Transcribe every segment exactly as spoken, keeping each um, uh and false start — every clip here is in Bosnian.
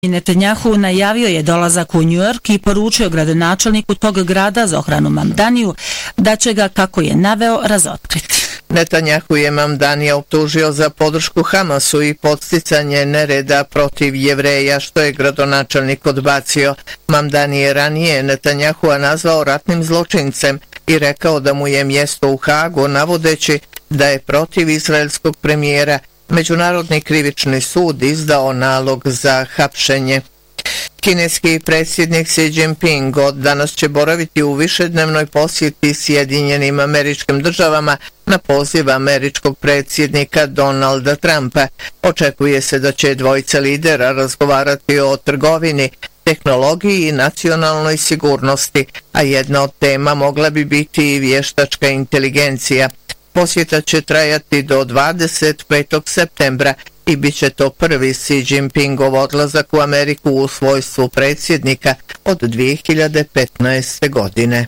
Netanjahu najavio je dolazak u New York i poručio gradonačelniku tog grada Zohranu Mamdaniju da će ga, kako je naveo, razotkriti. Netanjahu je Mamdanija optužio za podršku Hamasu i podsticanje nereda protiv Jevreja, što je gradonačelnik odbacio. Mamdani je ranije Netanjahua nazvao ratnim zločincem i rekao da mu je mjesto u Hagu, navodeći da je protiv izraelskog premijera. Međunarodni krivični sud izdao nalog za hapšenje. Kineski predsjednik Xi Jinping od danas će boraviti u višednevnoj posjeti Sjedinjenim Američkim Državama na poziv američkog predsjednika Donalda Trumpa. Očekuje se da će dvojica lidera razgovarati o trgovini, tehnologiji i nacionalnoj sigurnosti, a jedna od tema mogla bi biti i vještačka inteligencija. Posjeta će trajati do dvadeset petog septembra i bit će to prvi Xi Jinpingov odlazak u Ameriku u svojstvu predsjednika od dvije hiljade petnaeste. godine.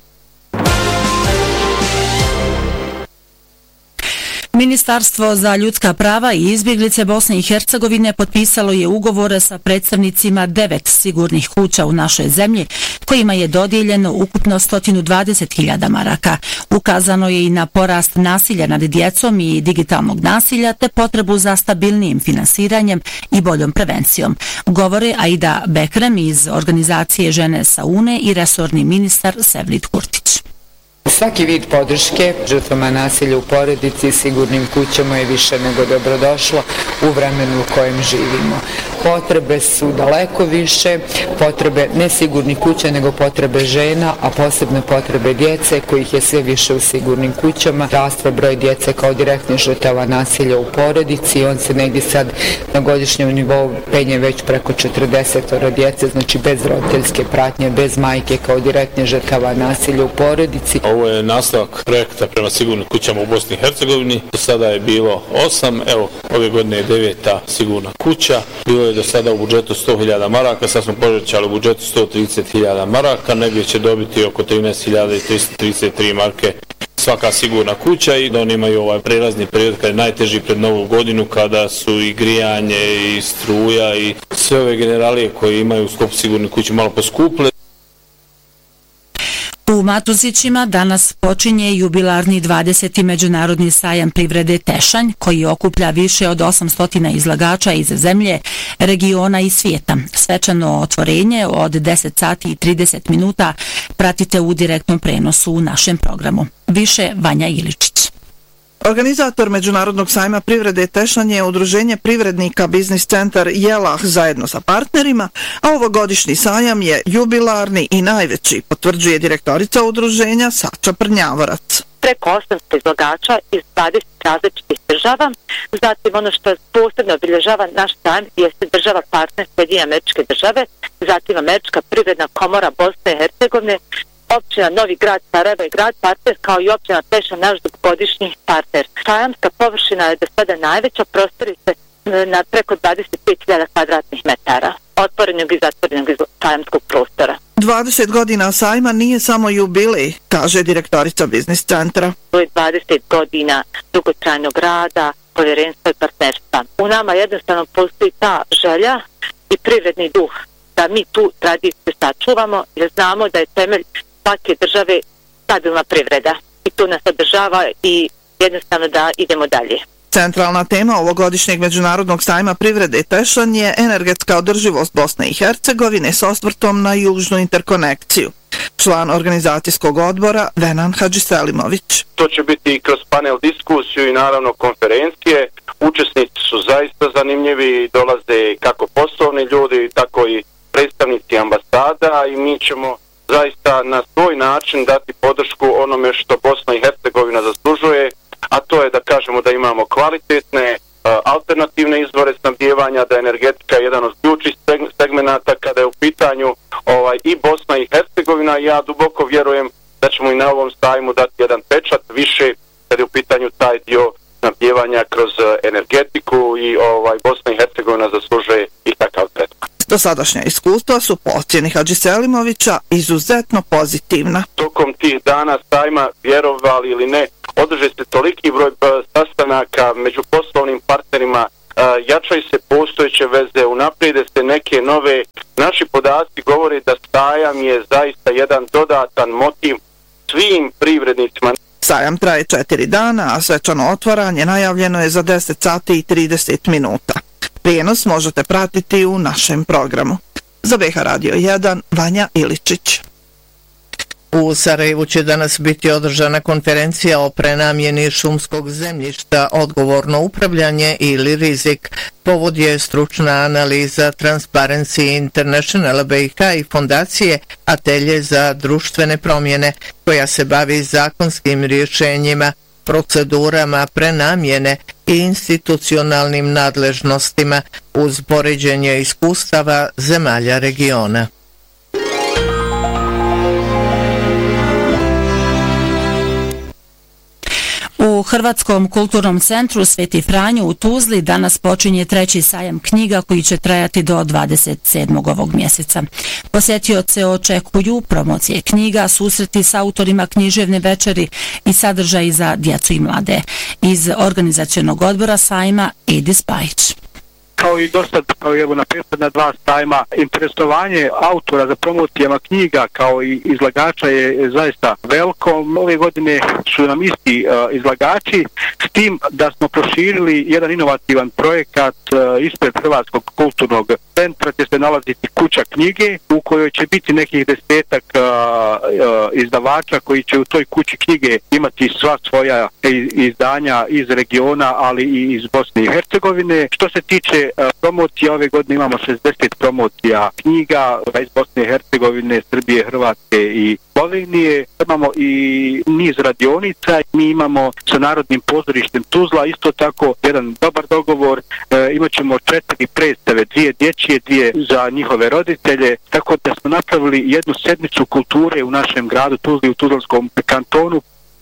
Ministarstvo za ljudska prava i izbjeglice Bosne i Hercegovine potpisalo je ugovore sa predstavnicima devet sigurnih kuća u našoj zemlji, kojima je dodijeljeno ukupno sto dvadeset hiljada maraka. Ukazano je i na porast nasilja nad djecom i digitalnog nasilja, te potrebu za stabilnijim finansiranjem i boljom prevencijom. Govore Aida Bekrem iz organizacije Žene Saune i resorni ministar Sevlid Kurtić. Svaki vid podrške žrtvama nasilja u porodici i sigurnim kućama je više nego dobrodošla u vremenu u kojem živimo. Potrebe su daleko više, potrebe ne sigurnih kuća nego potrebe žena, a posebno potrebe djece kojih je sve više u sigurnim kućama. Raste broj djece kao direktnih žrtava nasilja u porodici i on se negdje sad na godišnjem nivou penje već preko četrdeset djece, znači bez roditeljske pratnje, bez majke kao direktnih žrtava nasilja u porodici. Ovo je nastavak projekta prema sigurnim kućama u Bosni i Hercegovini. Do sada je bilo osam, evo ove godine je deveta sigurna kuća. Bilo je do sada u budžetu sto hiljada maraka, sad smo povećali u budžetu sto trideset hiljada maraka, negdje će dobiti oko trinaest hiljada tristo trideset tri marke svaka sigurna kuća i da oni imaju ovaj prelazni period kada je najteži pred novu godinu, kada su i grijanje i struja i sve ove generalije koje imaju u sklopu sigurne kuće malo poskuple. U Matuzićima danas počinje jubilarni dvadeseti međunarodni sajam privrede Tešanj, koji okuplja više od osamsto izlagača iz zemlje, regiona i svijeta. Svečano otvorenje od deset sati i trideset minuta pratite u direktnom prenosu u našem programu. Više Vanja Iličić. Organizator Međunarodnog sajma privrede Tešanj je udruženje privrednika Biznis centar Jelah zajedno sa partnerima, a ovogodišnji sajam je jubilarni i najveći, potvrđuje direktorica udruženja Sača Prnjavorac. Preko osamsto izlagača iz dvadeset različitih država. Zatim ono što posebno obilježava naš sajam jeste država partner Sjedinjene Američke Države, zatim Američka privredna komora Bosne i Hercegovine, općina Novi Grad Sarajevo i grad partner, kao i općina Tešanj, naš dugogodišnji partner. Sajamska površina je do sada najveća, prostori se na preko dvadeset pet hiljada kvadratnih metara otvorenog i zatvorenog sajamskog prostora. dvadeset godina sajma nije samo jubilej, kaže direktorica Biznis centra. To je dvadeset godina dugotrajnog rada, povjerenstva i partnerstva. U nama jednostavno postoji ta želja i privredni duh da mi tu tradiciju sačuvamo, jer znamo da je temelj svake države stabilna privreda i to nas održava i jednostavno da idemo dalje. Centralna tema ovogodišnjeg Međunarodnog sajma privrede Tešanj je energetska održivost Bosne i Hercegovine s osvrtom na južnu interkonekciju. Član organizacijskog odbora Venan Hadžiselimović. To će biti i kroz panel diskusiju i naravno konferencije. Učesnici su zaista zanimljivi, dolaze kako poslovni ljudi, tako i predstavnici ambasada i mi ćemo zaista na svoj način dati podršku onome što Bosna i Hercegovina zaslužuje, a to je da kažemo da imamo kvalitetne uh, alternativne izvore snabdijevanja, da je energetika jedan od ključnih segmenata kada je u pitanju ovaj, i Bosna i Hercegovina. Ja duboko vjerujem da ćemo i na ovom sajmu dati jedan pečat više kada je u pitanju taj dio snabdijevanja kroz energetiku i ovaj, Bosna i Hercegovina zaslužuje i takav tretman. Dosadašnja iskustva su po ocjeni Hadžiselimovića izuzetno pozitivna. Tokom tih dana sajma, vjerovali ili ne, održe se toliki broj sastanaka među poslovnim partnerima jačaju se postojeće veze, unaprijede se neke nove. Naši podaci govore da sajam je zaista jedan dodatan motiv svim privrednicima. Sajam traje četiri dana, a svečano otvaranje najavljeno je za deset sati i trideset minuta. Prijenos možete pratiti u našem programu. Za B H Radio jedan, Vanja Iličić. U Sarajevu će danas biti održana konferencija o prenamjeni šumskog zemljišta, odgovorno upravljanje ili rizik. Povod je stručna analiza Transparency International B i H i fondacije Atelje za društvene promjene, koja se bavi zakonskim rješenjima, procedurama prenamjene i institucionalnim nadležnostima uz poređenje iskustava zemalja regiona. U Hrvatskom kulturnom centru Sveti Franjo u Tuzli danas počinje treći sajam knjiga koji će trajati do dvadeset sedmog ovog mjeseca. Posjetioce očekuju promocije knjiga, susreti s autorima književne večeri i sadržaji za djecu i mlade. Iz organizacionog odbora sajma Edis Pajić. Kao i dosad, kao i evo na prethodna dva sajma, interesovanje autora za promocijama knjiga kao i izlagača je zaista veliko. Ove godine su nam isti uh, izlagači, s tim da smo proširili jedan inovativan projekat uh, ispred Hrvatskog kulturnog centra, gdje se nalaziti kuća knjige, u kojoj će biti nekih desetak uh, uh, izdavača koji će u toj kući knjige imati sva svoja izdanja iz regiona, ali i iz Bosne i Hercegovine. Što se tiče promocija, ove godine imamo šezdeset promocija knjiga iz Bosne i Hercegovine, Srbije, Hrvatske i Slovenije. Imamo i niz radionica, mi imamo sa Narodnim pozorištem Tuzla isto tako jedan dobar dogovor, e, imat ćemo četiri predstave, dvije dječje, dvije za njihove roditelje, tako da smo napravili jednu sedmicu kulture u našem gradu Tuzli, u Tuzlanskom kantonu.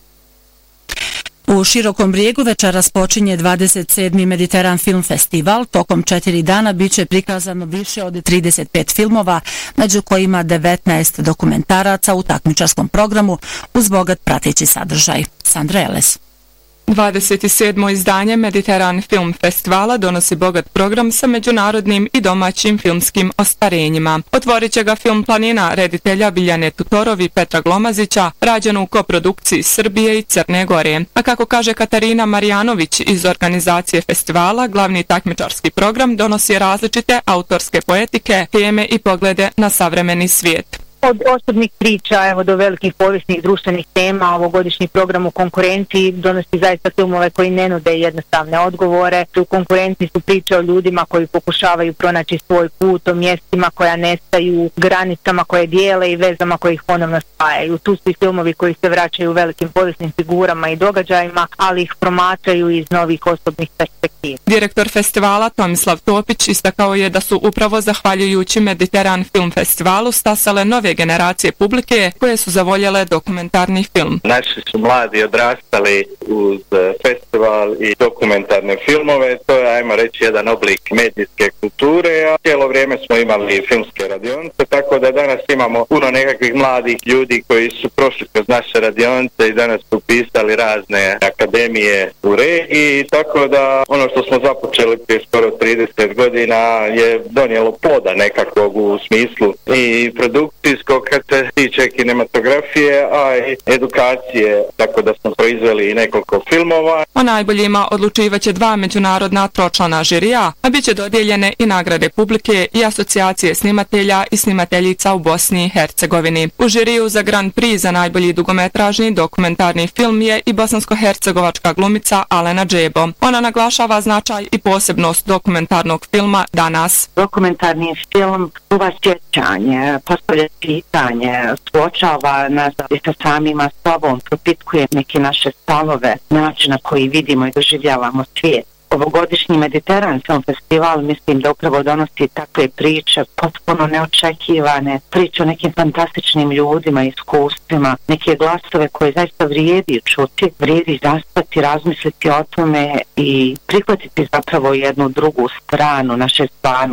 U Širokom Brijegu večeras počinje dvadeset sedmi Mediteran film festival. Tokom četiri dana bit će prikazano više od trideset pet filmova, među kojima devetnaest dokumentaraca u takmičarskom programu uz bogat prateći sadržaj. Sandra Eles. dvadeset sedmo izdanje Mediteran film festivala donosi bogat program sa međunarodnim i domaćim filmskim ostvarenjima. Otvorit će ga film Planina reditelja Biljane Tutorov i Petra Glomazića, rađen u koprodukciji Srbije i Crne Gore. A kako kaže Katarina Marjanović iz organizacije festivala, glavni takmičarski program donosi različite autorske poetike, teme i poglede na savremeni svijet. Od osobnih priča evo do velikih povijesnih društvenih tema, ovogodišnji program u konkurenciji donosi zaista filmove koji ne nude jednostavne odgovore. U konkurenciji su priče o ljudima koji pokušavaju pronaći svoj put, o mjestima koja nestaju, granicama koje dijele i vezama koje ih ponovno spajaju. Tu su i filmovi koji se vraćaju velikim povijesnim figurama i događajima, ali ih promatraju iz novih osobnih perspektiva. Direktor festivala Tomislav Topić istakao je da su upravo zahvaljujući Mediteran film festivalu stasale nove generacije publike koje su zavoljele dokumentarni film. Naši su mladi odrastali uz festival i dokumentarne filmove, to je, ajmo reći, jedan oblik medijske kulture, a cijelo vrijeme smo imali filmske radionice, tako da danas imamo puno nekakvih mladih ljudi koji su prošli kroz naše radionice i danas su upisali razne akademije u regiji, tako da ono što smo započeli prije skoro trideset godina je donijelo ploda nekakvog u smislu i produkcijskog kad se tiče kinematografije, a i edukacije, tako da smo proizveli i nekoliko filmova. O najboljima odlučivaće dva međunarodna tročlana žirija, a bit će dodijeljene i nagrade publike i asocijacije snimatelja i snimateljica u Bosni i Hercegovini. U žiriju za Grand Prix za najbolji dugometražni dokumentarni film je i bosansko-hercegovačka glumica Alena Džebo. Ona naglašava značaj i posebnost dokumentarnog filma danas. Dokumentarni film uva sjećanje, postavlja pitanje, suočava nas sa samima sobom, propitkuje neke naše stavove, način na koji vidimo i doživljavamo svijet. Ovogodišnji Mediteran film festival mislim da upravo donosi takve priče, potpuno neočekivane, priče o nekim fantastičnim ljudima, iskustvima, neke glasove koje zaista vrijedi čuti, vrijedi zastati, razmisliti o tome i prihvatiti zapravo jednu drugu stranu naše stvarnosti.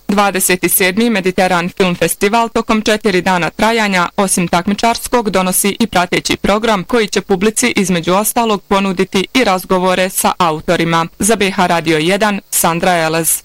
dvadeset sedmi Mediteran Film Festival tokom četiri dana trajanja, osim takmičarskog, donosi i prateći program koji će publici između ostalog ponuditi i razgovore sa autorima. Za B H Radio jedan, Sandra Elez.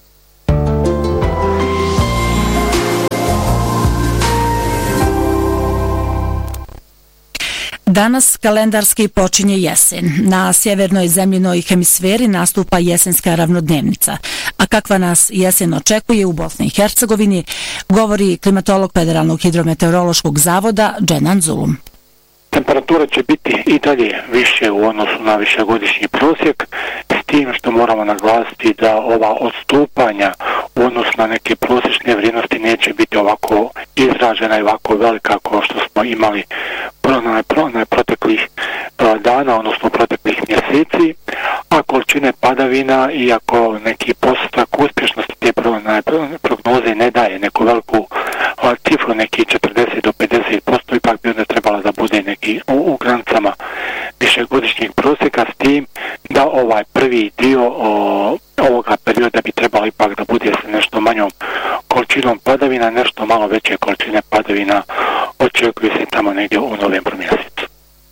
Danas kalendarski počinje jesen. Na sjevernoj zemljinoj hemisferi nastupa jesenska ravnodnevnica. A kakva nas jesen očekuje u Bosni i Hercegovini, govori klimatolog Federalnog hidrometeorološkog zavoda Dženan Zulum. Temperatura će biti i dalje više u odnosu na višegodišnji prosjek, s tim što moramo naglasiti da ova odstupanja u odnosu na neke prosječne vrijednosti neće biti ovako izražena i ovako velika kao što smo imali na proteklih dana, odnosno proteklih mjeseci, a količine padavina, iako neki postotak uspješnosti te prognoze ne daje neku veliku cifru, neki četrdeset do pedeset posto, ipak bi onda trebala da bude neki u, u granicama višegodišnjeg prosjeka, s tim da ovaj prvi dio o, ovoga perioda bi trebalo ipak da bude sa nešto manjom količinom padavina, nešto malo veće količine padavina očekuje se tamo negdje u novembru mjesecu.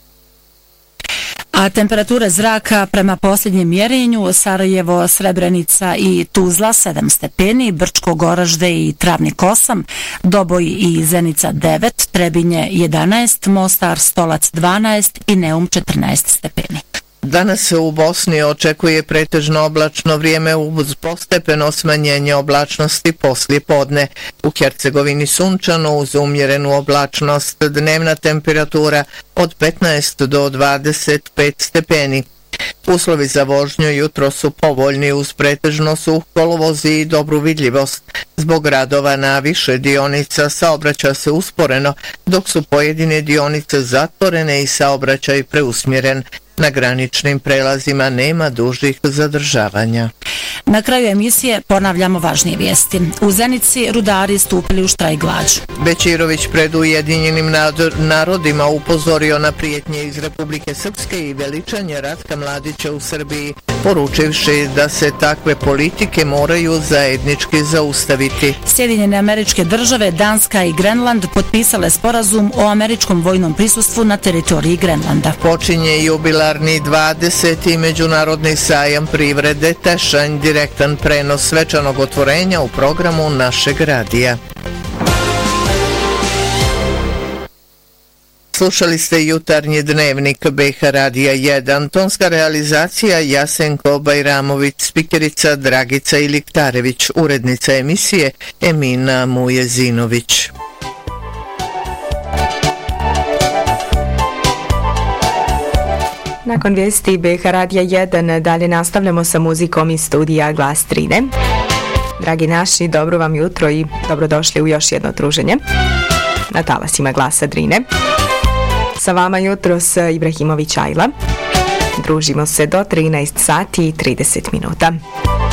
A temperatura zraka prema posljednjem mjerenju Sarajevo, Srebrenica i Tuzla sedam stepeni, Brčko, Goražde i Travnik osam, Doboj i Zenica devet, Trebinje jedanaest, Mostar, Stolac dvanaest i Neum četrnaest stepeni. Danas se u Bosni očekuje pretežno oblačno vrijeme uz postepeno smanjenje oblačnosti poslije podne. U Hercegovini sunčano uz umjerenu oblačnost, dnevna temperatura od petnaest do dvadeset pet stepeni. Uslovi za vožnju jutro su povoljni uz pretežno suh kolovoz i dobru vidljivost. Zbog radova na više dionica saobraća se usporeno, dok su pojedine dionice zatvorene i saobraćaj preusmjeren. Na graničnim prelazima nema dužih zadržavanja. Na kraju emisije ponavljamo važnije vijesti. U Zenici rudari stupili u štrajk glađu. Bećirović pred Ujedinjenim narodima upozorio na prijetnje iz Republike Srpske i veličanje Ratka Mladića u Srbiji, poručivši da se takve politike moraju zajednički zaustaviti. Sjedinjene Američke Države, Danska i Grenland potpisale sporazum o američkom vojnom prisustvu na teritoriji Grenlanda. Počinje jubilarni dvadeseti Međunarodni sajam privrede Tešanj, direktan prenos svečanog otvorenja u programu našeg radija. Slušali ste jutarnji dnevnik B H Radija jedan, tonska realizacija Jasenko Bajramović, spikerica Dragica Iliktarević, urednica emisije Emina Mujezinović. Nakon vijesti B H Radija jedan dalje nastavljamo sa muzikom iz studija Glas Drine. Dragi naši, dobro vam jutro i dobrodošli u još jedno druženje na talasima Glasa Drine. Sa vama jutros Ibrahimović Ajla. Družimo se do trinaest sati i trideset minuta.